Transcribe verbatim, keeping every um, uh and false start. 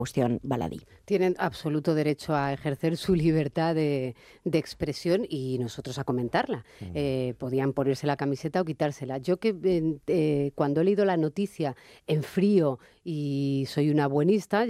cuestión baladí. Tienen absoluto derecho a ejercer su libertad de, de expresión y nosotros a comentarla. Mm. Eh, podían ponerse la camiseta o quitársela. Yo que eh, eh, cuando he leído la noticia en frío y soy una buenista,